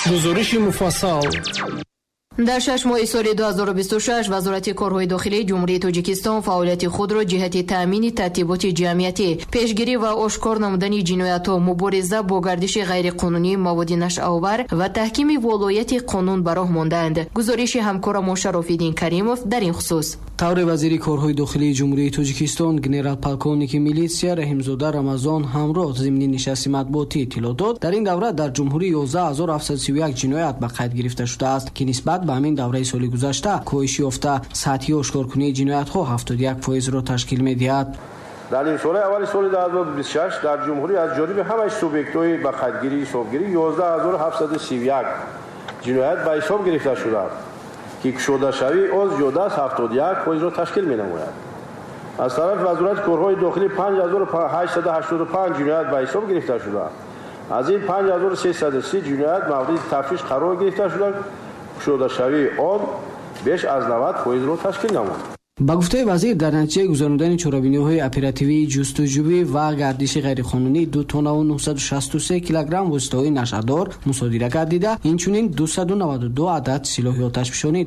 гузориши муфассал. дар 6 моҳи соли 2026 вазорати корҳои дохилии ҷумҳурии тоҷикистон фаъолияти худро ҷиҳати таъмини тартиботи ҷамъиятӣ, пешгирӣ ва ошкор намудани ҷиноятҳо, мубориза бо гардиши ғайриқонунии маводи нашъаовар ва таҳкими волояти қонун ба роҳ мондаанд. гузориши ҳамкорамон Шарофиддин Каримов дар ин хусус. тавре вазири корҳои дохилии ҷумҳурии тоҷикистон генерал-полковники милитсия Раҳимзода Рамазон ҳамроҳ зимни нишасти матбуотӣ иттилоъ дод. дар ин давра дар ҷумҳурӣ 11731 ҷиноят ба қайд гирифта шудааст, ки нисбат ба ҳамин давраи соли гузашта коҳиши ёфта сатҳи ошкоркунии ҷиноятҳо 71%-ро ташкил медиҳад. дар нимсолаи аввали соли 2026 дар ҷумҳурӣ аз ҷониби ҳамаи субъектҳои ба қайдгирӣ ҳисобгирӣ 11731 ҷиноят ба ҳисоб гирифта шудааст, ки кушодашавии он зиёда аз 71%-ро ташкил менамояд. аз тарафи вазорати корҳои дохилӣ 5885 ҷиноят ба ҳисоб гирифта шудааст. аз ин 5330 ҷиноят мавриди тафтиш қарор гирифта шуданд, кушодашавии он беш аз 90%-ро ташкил намуд. ба гуфтаи вазир, дар натиҷаи гузарондани чорабиниҳои оперативии ҷустуҷӯӣ ва гардиши ғайриқонунӣ 2 тонна ва 963 килограмм воситаҳои нашъадор мусодира гардида, инчунин 292 адад силоҳи оташфишонӣ